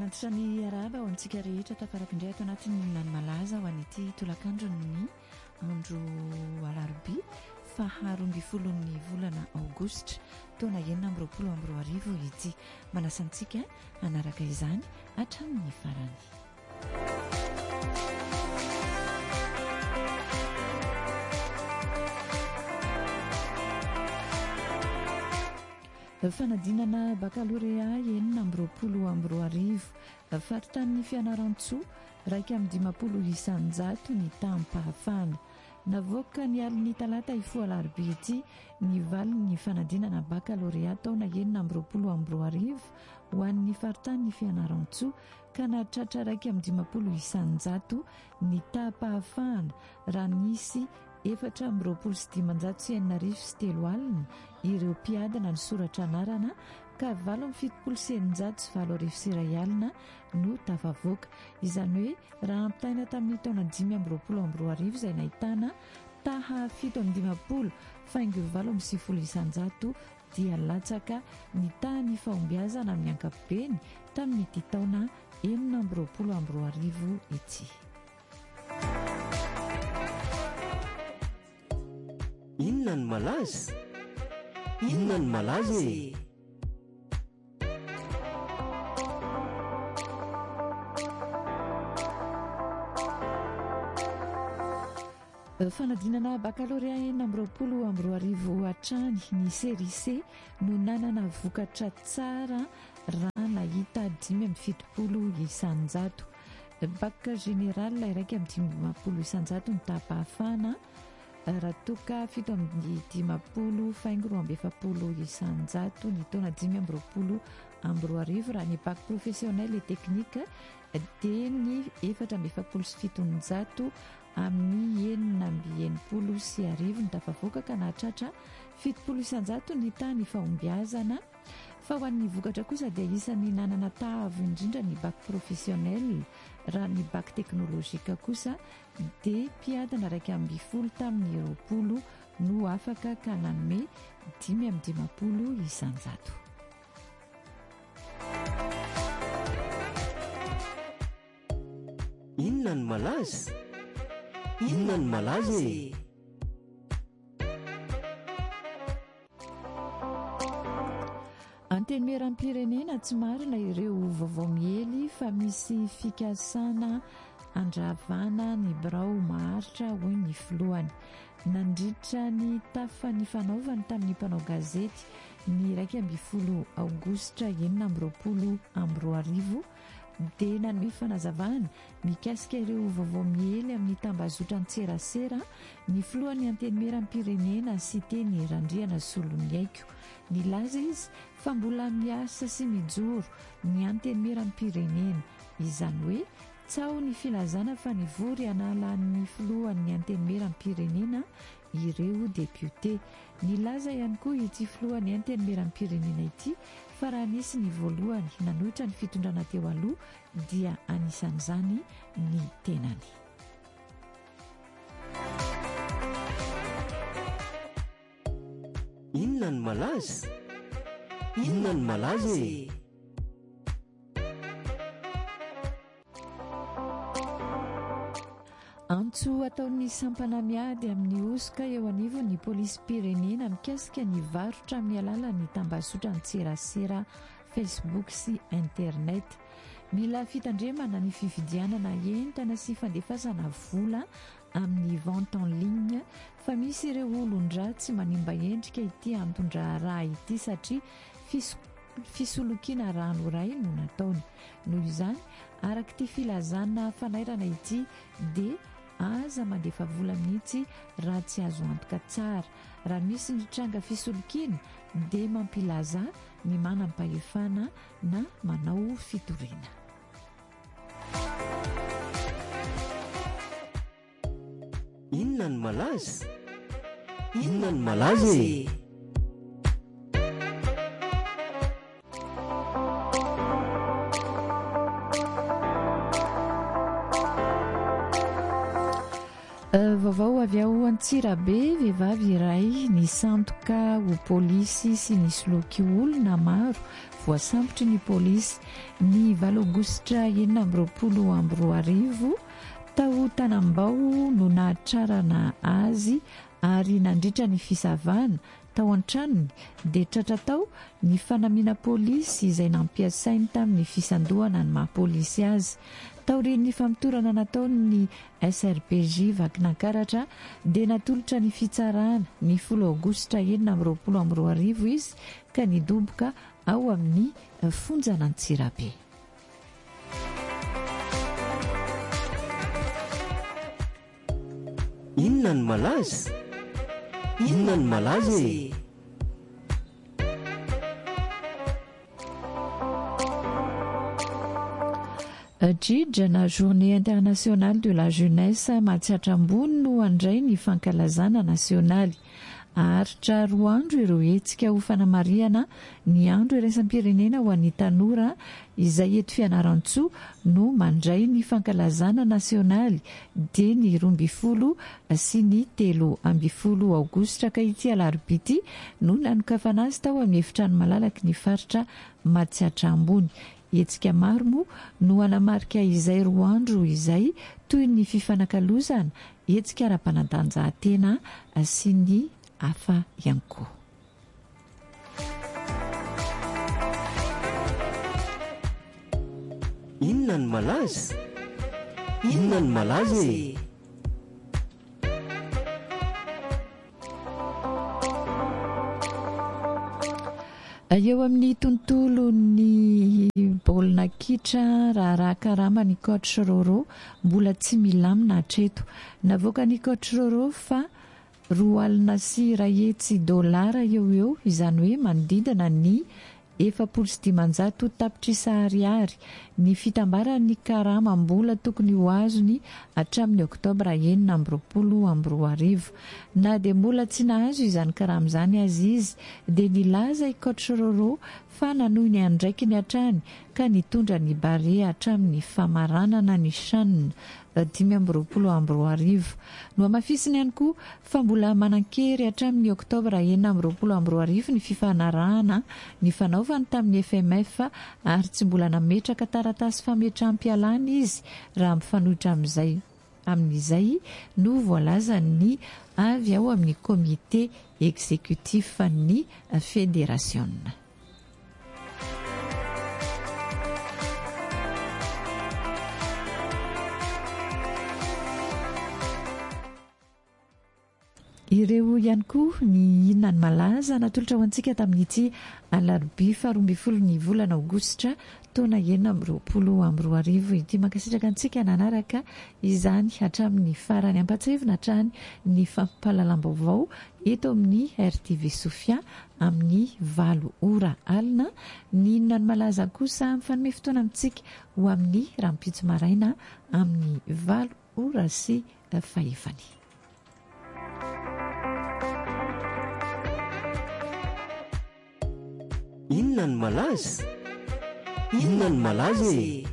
manatitra ny araba ho antsika rehetra tafaraka-indray ato anatin'ny nany malaza ho an'ity tolakandrony andro alarobia faharoambifolon'ny volana aogositra taona 2024 ity. Manasantsika anaraka izany hatramin'ny farany. Fanadinana bakalorea 2024 faritran'ny fianaran-tsoa 150 ny tampahafana. Navoaka ny aliny talata ifoa alarobia ity ny valin'ny fanadinana bakalorea taona 2024 ho an'ny faritran'ny fianaran-tsoa ka nahatratra 150 ny tampahafana raha nisy 425 alina ireo mpiadana ny soratra anarana ka 770 alina no tafavoaka. Izany hoe raha ampitaina tamin'ny taona 524 izay nahitana taha 750 faingo 790 dia latsaka ny tahany fahombiazana amin'ny ankapobeny tamin'ity taona 2024 ity. Inona ny malaza? Inona ny malaza e? Fanadinana bakalorea 2024 hatrany ny série C no nanana vokatra tsara raha nahita 570 isanjato. Bac général 150 isanjato ny tapahafana raha toka 750 faingo 270 isanjato ny taona 2024 raha ny bac professionnel et technique dia ny 470 amin'ny 990 ny tafavoaka ka nahatratra 70 isanjato ny tany fahombiazana. Fa ho an'ny vokatra kosa dia isan'ny nanana tavo indrindra ny bac professionnel. Raha ny bac teknolojika kosa dia mpiadana 120 tamin'ny 20 no afaka ka nanome 550 isanjato. Inona ny malaza? Inona ny malaza e? Antenimieram-pirenena tsy marina ireo vaovao miely fa misy fikasana andravana ny birao maharitra hoy ny filohany. Nandritra ny tafa ny fanaovany tamin'ny mpanao gazety ny 12 aogositra 2024 dia nanome fanazavana mikasika ireo vaovao miely amin'ny tambazotra an-tserasera ny filohan'ny antenimieram-pirenena sy teny Randriana Solon'ny Aiko. Nilaza izy fa mbola miasa sy mijoro ny antenimieram-pirenena, izany hoe tsao ny filazana fa nivory analan'ny filohan'ny antenimieram-pirenena ireo deputé. Nilaza ihany koa ity filohan'ny antenimieram-pirenena ity fa raha nisy ny voalohany nanohitra ny fitondrana teo aloha dia anisan'izany ny tenany. Inona ny malaza? Inona ny malaza e? Antso ataon'ny sampana miady amin'ny osika eo anivo ny polisy pirenena mikasika ny varotra amin'ny alalan'ny tambazotra an-tserasera Facebook sy internet. Mila fitandremana ny fividianana entana sy fandefasana vola amin'ny vente en ligne fa misy ireo olon-dra tsy manimba endrika ity antondra raha ity satria fisolokiana rano ray no nataony. Noho izany araka ity filazana fanairana ity dia aza mandefa vola mihitsy raha tsy azo antoka tsara. Raha misy ny tranga fisolokiana dia mampilaza ny manam-pahefana na manao fitoriana. Inona ny malaza? Inona ny malaza e? Vaovao avy ao Antsirabe, vehivavy iray nisandoka ho polisy sy nisoloky olona maro, voasambotra ny polisy ny 8 aogositra 2024 tao Tanambao no nahatrarana azy ary nandritra ny fisavana tao an-tranony dia tratra tao ny fanamiana polisy izay nampiasainy tamin'ny fisandohana ny mahapolisy azy. Taorian'ny famitorana nataon'ny SRPJ Vakinankaratra dia natolotra ny fitsarana ny 10 aogositra 2024 izy ka nidoboka ao amin'ny fonjan'Antsirabe. Inona ny malaza? Inona ny malaza e? Jijana Journée internationale de la jeunesse Mahatsiatrambony no andray ny fankalazana nasionaly. Aharitra 2 andro ireo hetsika ho fanamariana ny andro iraisam-pirenena ho an'ny tanora izay eto Fianarantsoa no mandray ny fankalazana nasionaly dia ny 12 sy ny 13 aogositra ka ity alarobia ity no nanokafana azy tao amin'ny efitrano malalaky ny faritra Mahatsiatrambony. Hetsika maro moa no anamarika izay 2 andro izay toy ny fifanakalozana, hetsika ara-panatanjahantena sy ny hafa ihany koa. Inona ny malaza? Inona ny malaza e? Eo amin'ny tontolo ny baolina kitra raha karama ny coach Roro mbola tsy milamina hatreto. Navoaka ny coach Roro fa 2,7 eo izany hoe manodidina ny 7,500 tapitrisa ariary ny fitambaran'ny karama mbola tokony ho azony hatramin'ny oktobra 2024. Na dia mbola tsy nahazo izany karama izany azy izy dia nilaza i coach Roro fa nanohy ny andraiky ny hatrany ka nitondra ny bare hatramin'ny famaranana ny shanina 2024. No amafisiny ihany koa fa mbola manan-kery hatramin'ny oktobra 2024 ny fifanarahana ny fanaovany tamin'ny FMF ary tsy mbola nametraka taratasy fametram-pialana izy raha mifanohitra amin'izay no voalazany avy ao amin'ny komite exécutif ny fédération. Ireo ihany koa ny inona ny malaza natolotra ho antsika tamin'ity alarobia 12 ny volana aogositra taona 2024 ity. Mankasitraka antsika nanaraka izany hatramin'ny farany ampatsahivina hatrany ny fampahalalam-baovao eto amin'ny RTV Sofia amin'ny 7 ora alina. Ny inona ny malaza kosa mifanome fotoana amintsika ho amin'ny rahampitso maraina amin'ny 7 ora sy 5. Inona ny malaza? Inona ny malaza e?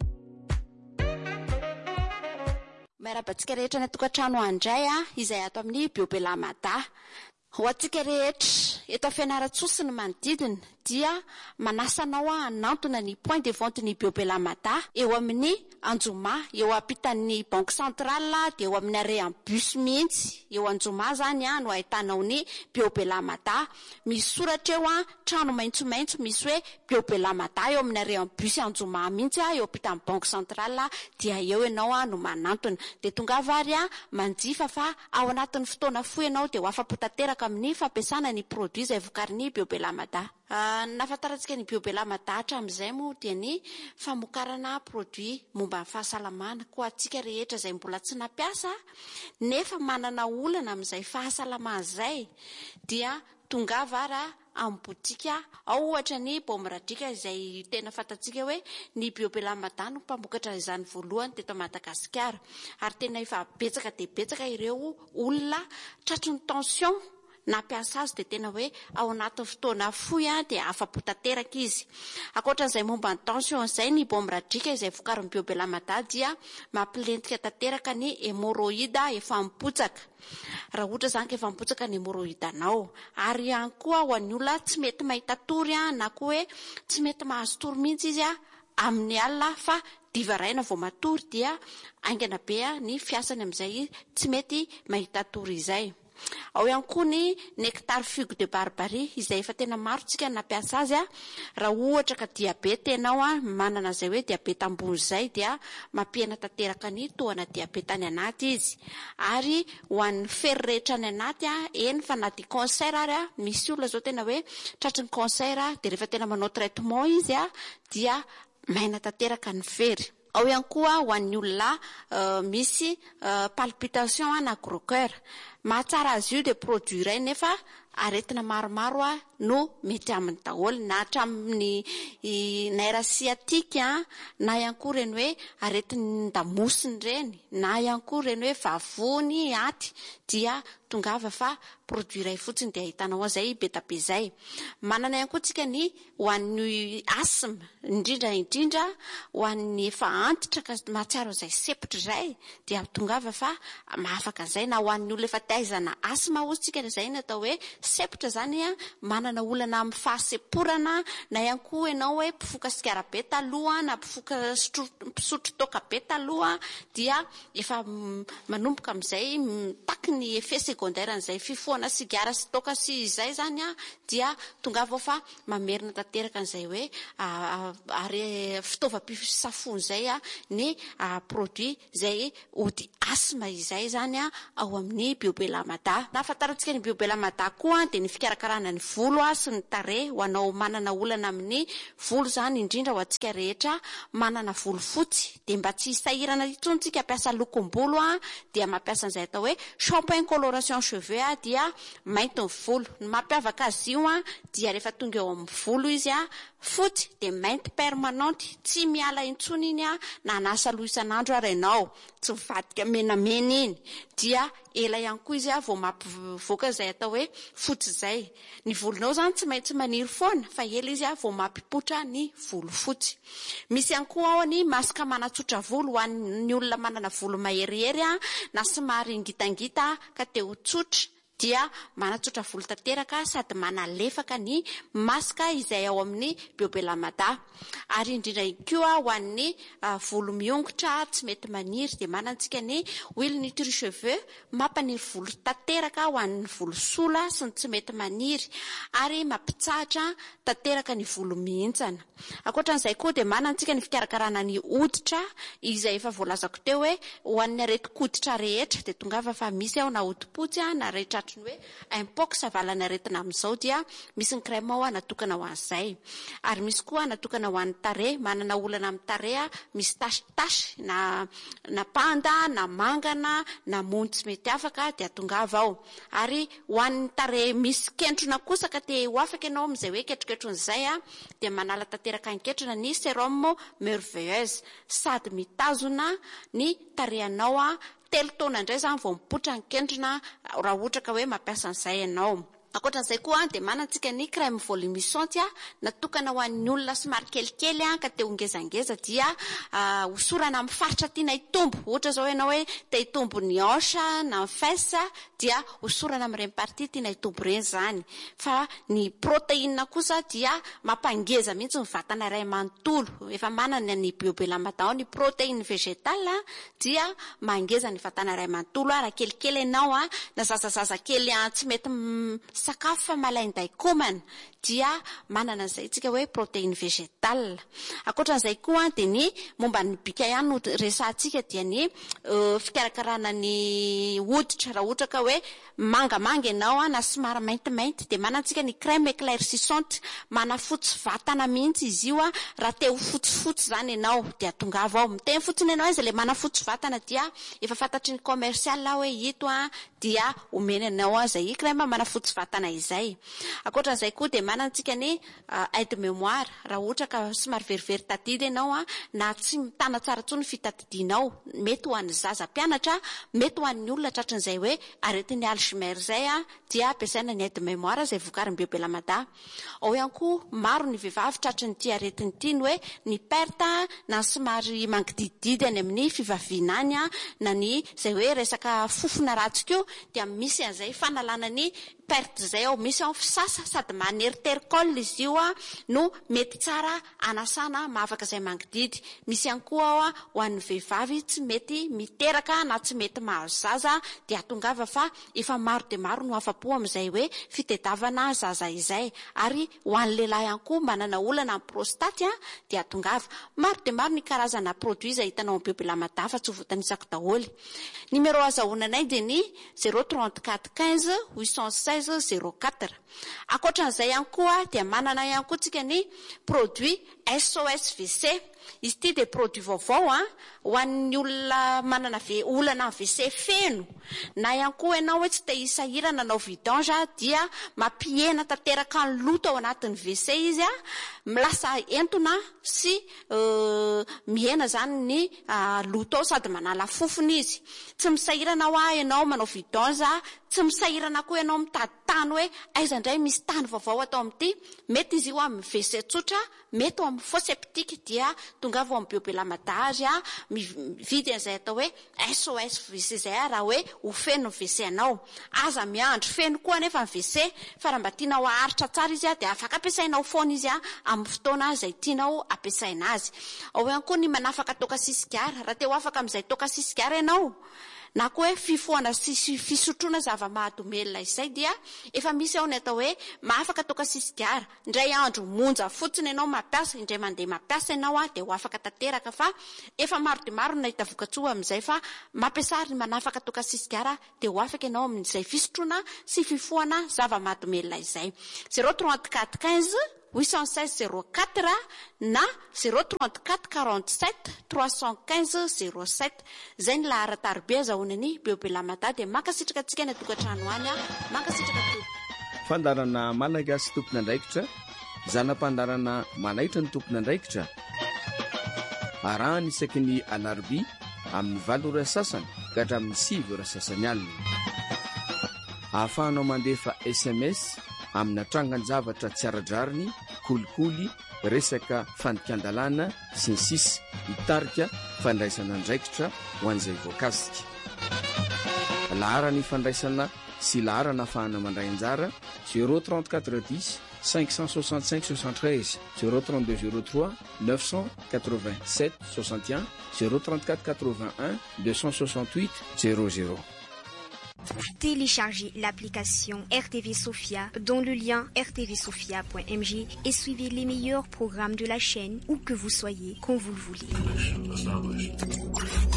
Miarabantsika rehetra ny tokantrano andray izay ato amin'ny Biobelamada. Ho antsika rehetra eto Fianaratsoa sy ny manodidina dia manasa anao hanantona ny point de vente ny Biobelamada eo amin'ny Anjoma, eo ampitan'ny Banque Centrale dia eo amin'ny arrean bus mihitsy. Eo Anjoma zany no ahitanao ny Biobelamada. Misy soratra eo trano maitsomaitso misy hoe Biobelamada eo amin'ny arrean bus Anjoma mihitsy eo ampitan'ny Banque Centrale dia eo ianao no manantona. Dia tonga vary manjifa fa ao anatin'ny fotoana fohy ianao dia ho afapo tanteraka amin'ny fampiasana ny produit izay vokarin'ny Biobelamada. Nafantarantsika ny Biobelamada hatramin'izay moa dia ny famokarana produit momba ny fahasalamana. Ko antsika rehetra izay mbola tsy nampiasa nefa manana olana amin'izay fahasalamana izay dia tonga vara amin'ny botika ao ohatra ny Bomradrika izay tena fantatsika hoe ny Biobelamada no mpamokatra izany voalohany teto Madagasikara ary tena efa betsaka dia betsaka ireo olona tratry ny tension nampiasa azy dia tena hoe ao anatin'ny fotoana fohy dia afa-po tanteraka izy. Ankoatran'izay momba ny tension izay, ny bomba radika izay vokarin'ny biobelamada dia mampilentika tanteraka ny hémorroïde efa mipotsaka. Raha ohatra zany ka efa mipotsaka ny hémorroïde anao, ary ihany koa ho an'ny olona tsy mety mahita tory na koa hoe tsy mety mahazo tory mihitsy izy amin'ny alina fa diva raina vao matory dia aingana be ny fiasany amin'izay tsy mety mahita tory izay. Ao ihany koa ny nectar figue de barbarie izay efa tena maro tsika nampiasa azy raha ohatra ka diabeta ianao manana izay hoe diabeta ambony izay dia mampihena tanteraka ny tohana diabeta any anaty izy. Ary ho an'ny fery rehetra any anaty eny fa na dia cancer ary misy olona zao tena hoe tratry ny cancer dia rehefa tena manao traitement izy dia maina tanteraka ny fery. Ao ihany koa ho an'ny olona misy palpitation na gros cœur, mahatsara azy io dia produit iray nefa aretina maromaro no mety aminy daholo, na hatramin'ny nerf sciatique na ihany koa reny hoe aretin'ny damosiny reny, na ihany koa reny hoe vavony aty dia tongava fa produit iray fotsiny dia ahitanao izay be tabe izay. Manana ihany koa tsika ny ho an'ny asthme, indrindra ho an'ny efa antitra ka mahatsiaro izay sepitra izay dia tongava fa mahafaka izay, na ho an'ny olona efa taizana asthme hozy tsika izay ny atao hoe sepitra zany manana olana amin'ny fahaseporana, na ihany koa ianao hoe mpifoka sigara be taloha na mpifoka pisotro toaka be taloha dia efa manomboka amin'izay mitaky ny effet secondaire an'izay fifohana sigara sy toaka sy izay zany dia tongava fa mamerina tanteraka an'izay hoe ary fitaovam-pisafony izay ny produit izay ody asthme izay zany ao amin'ny biobelamada. Na fantarantsika ny biobelamada koa dia ny fikarakarana ny volo sy ny tarehy ho anao manana olana amin'ny volo zany, indrindra ho antsika rehetra manana volo fotsy dia mba tsy hisahirana intsony tsika hampiasa lokom-bolo dia mampiasa an'izay atao hoe shampoing coloration cheveux dia mainty ny volo. Ny mampiavaka azy io dia rehefa tonga eo amin'ny volo izy fotsy dia mainty permanente, tsy miala intsony iny na anasa loha isan'andro ary ianao, tsy mivadika menamena iny dia ela ihany koa izy vao mampivoaka izay atao hoe fotsy izay. Ny volonao zany tsy maintsy maniry foana fa ela izy vao mampipotra ny volo fotsy. Misy ihany koa ao ny masaka manatsotra volo ho an'ny olona manana volo maherihery na somary ngitangita ka te ho tsotra dia manatsotra volo tanteraka sady manalefaka ny masaka izay ao amin'ny biobelamada. Ary indrindra koa ho an'ny volo miongotra tsy mety maniry dia manantsika ny huile nutri cheveux, mampaniry volo tanteraka ho an'ny volo sola sy ny tsy mety maniry ary mampitsahatra tanteraka ny volo mihintsana. Ankoatran'izay koa dia manantsika ny fikarakarana ny hoditra izay efa voalazako teo hoe ho an'ny areti-koditra rehetra dia tongava fa misy ao na hodipotsy na rehetra ny hoe impox avalana aretina amin'izao dia misy ny crème ao natokana ho an'izay. Ary misy koa natokana ho an'ny tarehy, manana olana amin'ny tarehy misy tasy na panda na mangana na mony tsy mety afaka dia tongava ao. Ary ho an'ny tarehy misy kentrona kosa ka te ho afaka ianao amin'izay hoe ketroketronyizay dia manala tanteraka ny ketrona ny sérum merveilleuse, sady mitazona ny tarehinao 3 taona indray zany vao mipotra ny kentrona raha ohatra ka hoe mampiasa an'izay ianao. Ankoatran'izay koa dia manantsika ny crème volumisante natokana ho an'ny olona somary kelikely ka te ho ngezangeza dia hosorana amin'ny faritra tiana hitombo. Ohatra zao ianao hoe te hitombo ny hanche na ny fesse dia hosorana amin'ireny partie tiana hitombo ireny zany. Fa ny protéine kosa dia mampangeza mihitsy ny vatana iray manontolo. Efa manana ny biobelamada ao ny protéine végétale dia mangeza ny vatana iray manontolo raha kelikely ianao na zazazaza kely tsy mety sakafo fa malainy daikomana dia manana izay tsika hoe protéine végétale. Ankoatran'izay koa dia ny momba ny bika ihany no resahantsika dia ny fikarakarana ny hoditra raha ohatra ka hoe mangamanga ianao na somary maintimainty dia manantsika ny crème éclaircissante, manafotsy vatana mihitsy izy io raha te ho fotsifotsy zany ianao dia tongava ao. Miteny fotsiny ianao izy ilay manafotsy vatana dia efa fantatry ny commercial hoe ito dia omeny anao zay crème manafotsy vatana izay. Ankoatran'izay koa dia manantsika ny aide mémoire raha ohatra ka somary verivery tadidy ianao na tsy mitana tsara tsony fitadidianao, mety ho an'ny zaza mpianatra, mety ho an'ny olona tratran'izay hoe aretin'ny Alzheimer zay dia ampiasaina ny aide mémoire zay vokarin'ny Biobelamada. Ao ihany koa maro ny vehivavy tratran'ity aretin'ity ny hoe ny perte na somary mangidididy any amin'ny fivaviana any na ny zay hoe resaka fofona ratsy koa dia misy an'izay fanalana ny perte zay ao, misy ao fisasa sady maneriterikol izy io no mety tsara anasana mahavaka izay mangididy. Misy ihany koa ao ho an'ny vehivavy tsy mety miteraka na tsy mety mahazo zaza dia tongava fa efa maro dia maro no afa-po amin'izay hoe fitediavana zaza izay. Ary ho an'ny lehilahy ihany koa manana olana amin'ny prostate dia tongava. Maro dia maro ny karazana produit izay hitanao amin'ny Biobelamada fa tsy ho voatanisako daholo. Numéro azahoananay dia ny 034 15 816 04. Ankoatran'izay ihany koa dia manana ihany koa tsika ny produit SOS WC. Izy ity dia produit vaovao ho an'ny olona manana olana WC feno na ihany koa ianao hoe tsy te hisahirana nanao vidange dia mampihena tanteraka ny loto ao anatin'ny WC izy milasa entona sy mihena zany ny loto ao sady manala fofony izy. Tsy misahirana ho ianao manao vidange, tsy misahirana koa ianao mitady tany hoe aiza indray misy tany vaovao atao amin'ity. Mety izy io amin'ny WC tsotra, mety ao amin'ny fosse septique dia tonga vao amin'ny Biobelamada azy mividy an'izay atao hoe SOS WC zay raha hoe ho feno ny WC anao. Aza miandro feno koa nefa ny WC fa raha mba tianao aharitra tsara izy dia afaka ampiasainao foana izy amin'ny fotoana izay tianao ampiasaina azy. Ao ihany koa ny manafaka toaka sisigara. Raha te ho afaka amin'izay toaka sisigara ianao na koa hoe fifoana sy fisotroana zava-mahadomelina izay dia efa misy ao ny atao hoe mahafaka toaka sisigara. Indray andro monja fotsiny ianao mampiasa, indray mandeha mampiasa ianao dia ho afaka tanteraka fa efa maro dia maro nahita vokatsoa amin'izay fa mampiasa ny manafaka toaka sisigara dia ho afaka ianao amin'izay fisotroana sy fifoana zava-mahadomelina izay. 034 15 816 04 na 034 47 315 07. Zay ny lahara-tarobe azahoanany Biobelamada dia mankasitraka antsika ny atokantrano any mankasitraka tompony. Fandarana malagasy tompony andraikitra, zanam-pandarana manaitra ny tompony andraikitra. Arahany isaky ny alarobia amin'ny 7 ora sasany ka hatramin'ny 6 ora sasany alina. Ahafahanao mandefa SMS amin'ny atrangan-javatra tsy aradrariny, kolikoly, resaka fandikan-dalàna sy ny sisa hitarika fandraisana andraikitra ho an'izay voakasika. Laharany fandraisana sy laharana ahafahana mandray anjara 034 10 565 73 032 03 987 61 034 81 268 00. Téléchargez l'application RTV Sophia dont le lien rtvsophia.mg et suivez les meilleurs programmes de la chaîne où que vous soyez, quand vous le voulez.